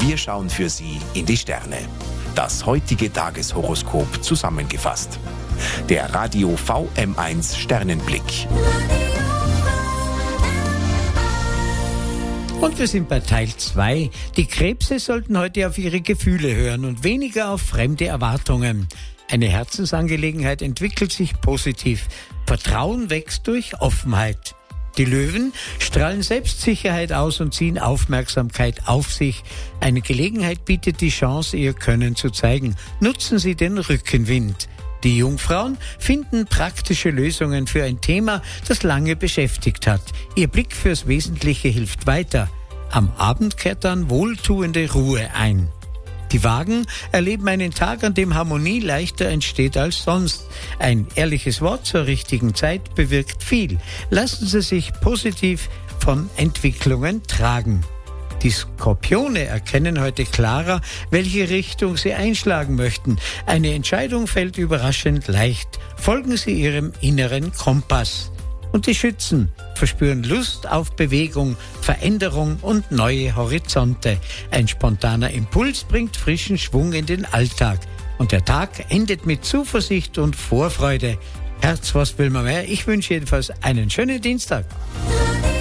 Wir schauen für Sie in die Sterne. Das heutige Tageshoroskop zusammengefasst. Der Radio VM1 Sternenblick. Und wir sind bei Teil 2. Die Krebse sollten heute auf ihre Gefühle hören und weniger auf fremde Erwartungen. Eine Herzensangelegenheit entwickelt sich positiv. Vertrauen wächst durch Offenheit. Die Löwen strahlen Selbstsicherheit aus und ziehen Aufmerksamkeit auf sich. Eine Gelegenheit bietet die Chance, ihr Können zu zeigen. Nutzen Sie den Rückenwind. Die Jungfrauen finden praktische Lösungen für ein Thema, das lange beschäftigt hat. Ihr Blick fürs Wesentliche hilft weiter. Am Abend kehrt dann wohltuende Ruhe ein. Die Wagen erleben einen Tag, an dem Harmonie leichter entsteht als sonst. Ein ehrliches Wort zur richtigen Zeit bewirkt viel. Lassen Sie sich positiv von Entwicklungen tragen. Die Skorpione erkennen heute klarer, welche Richtung sie einschlagen möchten. Eine Entscheidung fällt überraschend leicht. Folgen Sie Ihrem inneren Kompass. Und die Schützen verspüren Lust auf Bewegung, Veränderung und neue Horizonte. Ein spontaner Impuls bringt frischen Schwung in den Alltag. Und der Tag endet mit Zuversicht und Vorfreude. Herz, was will man mehr? Ich wünsche jedenfalls einen schönen Dienstag.